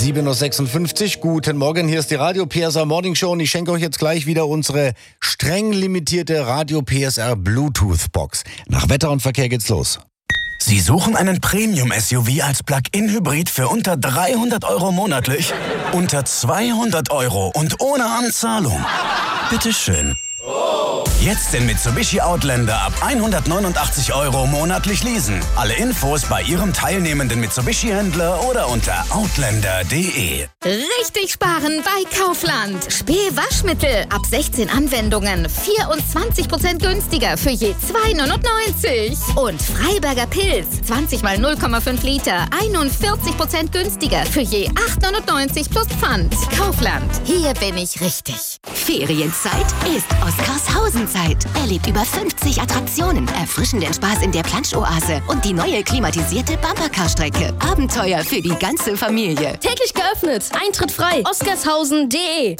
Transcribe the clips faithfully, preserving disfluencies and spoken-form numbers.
sieben Uhr sechsundfünfzig. Guten Morgen, hier ist die Radio P S R Morning Show und ich schenke euch jetzt gleich wieder unsere streng limitierte Radio P S R Bluetooth Box. Nach Wetter und Verkehr geht's los. Sie suchen einen Premium-S U V als Plug-in-Hybrid für unter dreihundert Euro monatlich? Unter zweihundert Euro und ohne Anzahlung? Bitteschön. Jetzt den Mitsubishi Outlander ab hundertneunundachtzig Euro monatlich leasen. Alle Infos bei Ihrem teilnehmenden Mitsubishi-Händler oder unter outlander punkt de. Richtig sparen bei Kaufland. Spee Waschmittel ab sechzehn Anwendungen. vierundzwanzig Prozent günstiger für je zwei neunundneunzig. Und Freiberger Pilz zwanzig mal null Komma fünf Liter. einundvierzig Prozent günstiger für je acht neunundneunzig plus Pfand. Kaufland. Hier bin ich richtig. Ferienzeit ist Oskarshausen-Zeit. Erlebt über fünfzig Attraktionen, erfrischenden Spaß in der Plansch-Oase und die neue klimatisierte Bumpercar-Strecke. Abenteuer für die ganze Familie. Täglich geöffnet. Eintritt frei. oskarshausen punkt de.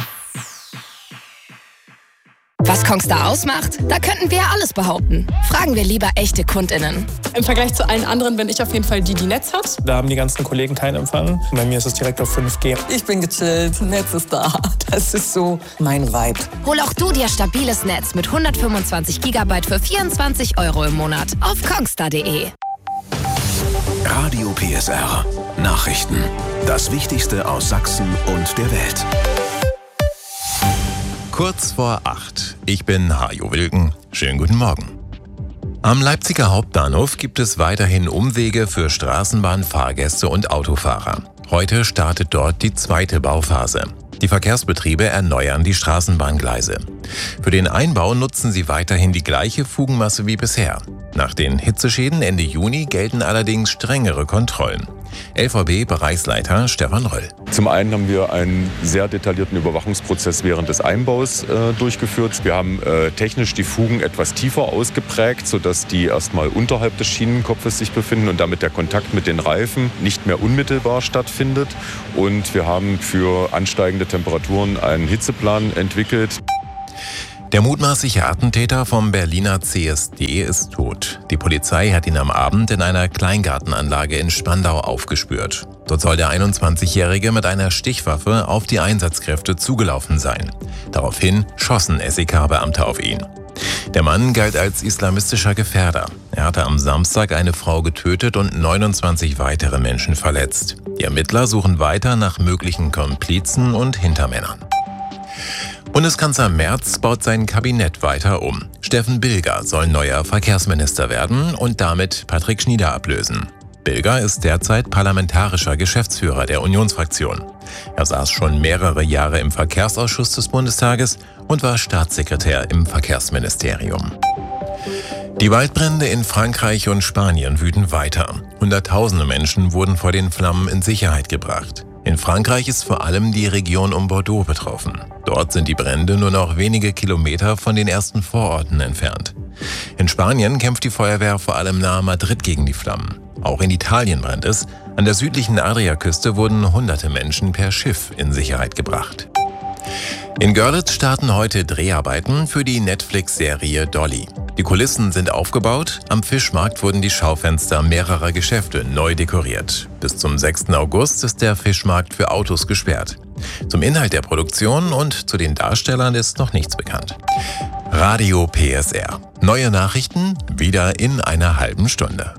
Was Kongstar ausmacht? Da könnten wir alles behaupten. Fragen wir lieber echte KundInnen. Im Vergleich zu allen anderen bin ich auf jeden Fall die, die Netz hat. Da haben die ganzen Kollegen keinen Empfang. Bei mir ist es direkt auf fünf G. Ich bin gechillt, Netz ist da. Das ist so mein Vibe. Hol auch du dir stabiles Netz mit hundertfünfundzwanzig Gigabyte für vierundzwanzig Euro im Monat auf kongstar punkt de. Radio P S R. Nachrichten. Das Wichtigste aus Sachsen und der Welt. Kurz vor acht. Ich bin Hajo Wilken. Schönen guten Morgen. Am Leipziger Hauptbahnhof gibt es weiterhin Umwege für Straßenbahnfahrgäste und Autofahrer. Heute startet dort die zweite Bauphase. Die Verkehrsbetriebe erneuern die Straßenbahngleise. Für den Einbau nutzen sie weiterhin die gleiche Fugenmasse wie bisher. Nach den Hitzeschäden Ende Juni gelten allerdings strengere Kontrollen. L V B-Bereichsleiter Stefan Röll. Zum einen haben wir einen sehr detaillierten Überwachungsprozess während des Einbaus äh, durchgeführt. Wir haben äh, technisch die Fugen etwas tiefer ausgeprägt, sodass die erstmal unterhalb des Schienenkopfes sich befinden und damit der Kontakt mit den Reifen nicht mehr unmittelbar stattfindet. Und wir haben für ansteigende Temperaturen einen Hitzeplan entwickelt. Der mutmaßliche Attentäter vom Berliner C S D ist tot. Die Polizei hat ihn am Abend in einer Kleingartenanlage in Spandau aufgespürt. Dort soll der einundzwanzigjährige mit einer Stichwaffe auf die Einsatzkräfte zugelaufen sein. Daraufhin schossen S E K-Beamte auf ihn. Der Mann galt als islamistischer Gefährder. Er hatte am Samstag eine Frau getötet und neunundzwanzig weitere Menschen verletzt. Die Ermittler suchen weiter nach möglichen Komplizen und Hintermännern. Bundeskanzler Merz baut sein Kabinett weiter um. Steffen Bilger soll neuer Verkehrsminister werden und damit Patrick Schnieder ablösen. Bilger ist derzeit parlamentarischer Geschäftsführer der Unionsfraktion. Er saß schon mehrere Jahre im Verkehrsausschuss des Bundestages und war Staatssekretär im Verkehrsministerium. Die Waldbrände in Frankreich und Spanien wüten weiter. Hunderttausende Menschen wurden vor den Flammen in Sicherheit gebracht. In Frankreich ist vor allem die Region um Bordeaux betroffen. Dort sind die Brände nur noch wenige Kilometer von den ersten Vororten entfernt. In Spanien kämpft die Feuerwehr vor allem nahe Madrid gegen die Flammen. Auch in Italien brennt es. An der südlichen Adriaküste wurden hunderte Menschen per Schiff in Sicherheit gebracht. In Görlitz starten heute Dreharbeiten für die Netflix-Serie Dolly. Die Kulissen sind aufgebaut, am Fischmarkt wurden die Schaufenster mehrerer Geschäfte neu dekoriert. Bis zum sechsten August ist der Fischmarkt für Autos gesperrt. Zum Inhalt der Produktion und zu den Darstellern ist noch nichts bekannt. Radio P S R. Neue Nachrichten wieder in einer halben Stunde.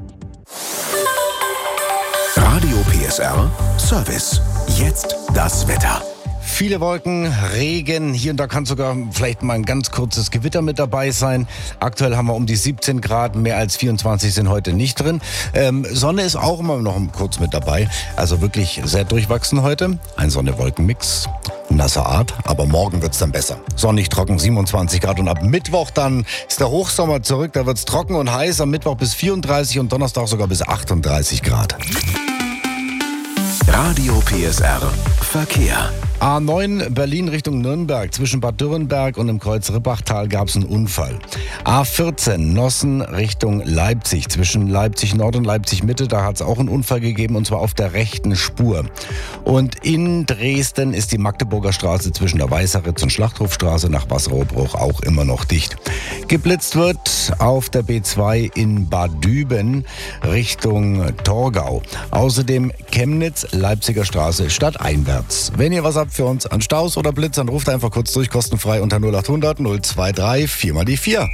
Radio P S R Service. Jetzt das Wetter. Viele Wolken, Regen, hier und da kann sogar vielleicht mal ein ganz kurzes Gewitter mit dabei sein. Aktuell haben wir um die siebzehn Grad, mehr als vierundzwanzig sind heute nicht drin. Ähm, Sonne ist auch immer noch kurz mit dabei, also wirklich sehr durchwachsen heute. Ein Sonne-Wolken-Mix, nasser Art, aber morgen wird's dann besser. Sonnig, trocken, siebenundzwanzig Grad und ab Mittwoch dann ist der Hochsommer zurück, da wird's trocken und heiß, am Mittwoch bis vierunddreißig und Donnerstag sogar bis achtunddreißig Grad. Radio P S R Verkehr. A neun Berlin Richtung Nürnberg. Zwischen Bad Dürrenberg und dem Kreuz Rippachtal gab es einen Unfall. A vierzehn Nossen Richtung Leipzig. Zwischen Leipzig Nord und Leipzig Mitte, da hat es auch einen Unfall gegeben, und zwar auf der rechten Spur. Und in Dresden ist die Magdeburger Straße zwischen der Weißeritz und Schlachthofstraße nach Wasserrohrbruch auch immer noch dicht. Geblitzt wird auf der B zwei in Bad Düben Richtung Torgau. Außerdem Chemnitz, Leipziger Straße stadteinwärts. Wenn ihr was habt für uns an Staus oder Blitz, dann ruft einfach kurz durch, kostenfrei unter null acht hundert null zwei drei vier mal die vier.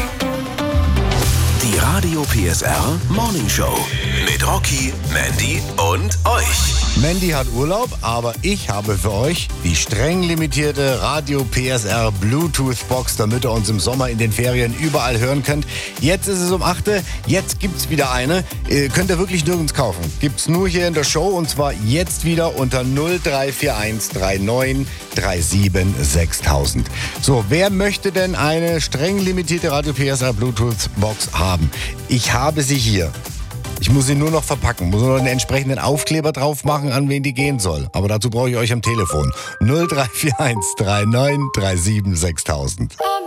Die Radio P S R Morning Show mit Rocky, Mandy und euch. Mandy hat Urlaub, aber ich habe für euch die streng limitierte Radio P S R Bluetooth Box, damit ihr uns im Sommer in den Ferien überall hören könnt. Jetzt ist es um acht Uhr, jetzt gibt's wieder eine. Äh, könnt ihr wirklich nirgends kaufen. Gibt's nur hier in der Show, und zwar jetzt wieder unter null drei vier eins drei neun drei sieben sechs null null null. So, wer möchte denn eine streng limitierte Radio P S R Bluetooth Box haben? Ich habe sie hier. Ich muss sie nur noch verpacken, muss nur noch einen entsprechenden Aufkleber drauf machen, an wen die gehen soll. Aber dazu brauche ich euch am Telefon. null drei vier eins drei neun drei sieben sechs null null null.